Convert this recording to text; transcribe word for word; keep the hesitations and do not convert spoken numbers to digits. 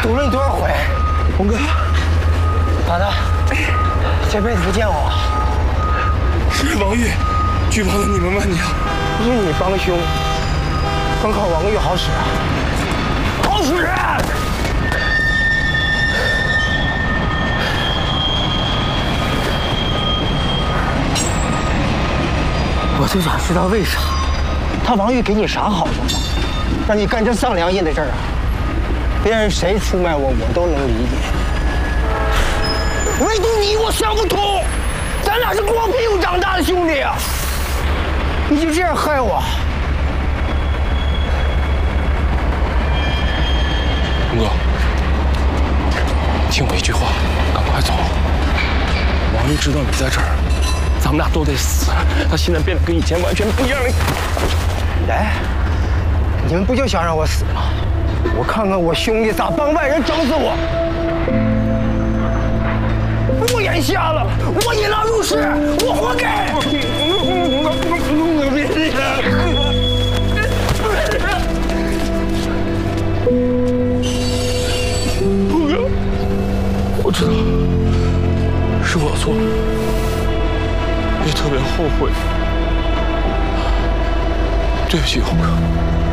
堵了你多少回？ 红哥， 咋的？这辈子不见我？ 是王玉举报了你们万娘。 是你帮凶，光靠王玉好使啊？好使！我就想知道为啥，他王玉给你啥好处吗？让你干这丧良心的事儿啊？别人谁出卖我，我都能理解，唯独你我想不通。咱俩是光屁股长大的兄弟啊！你就这样害我？ 红哥，听我一句话，赶快走。王玉知道你在这儿，咱们俩都得死。他现在变得跟以前完全不一样了。 来，你们不就想让我死吗？我看看我兄弟咋帮外人整死我！我眼瞎了，我引狼入室，我活该！别这样！ 红哥，我知道是我错了，也特别后悔。对不起，红哥。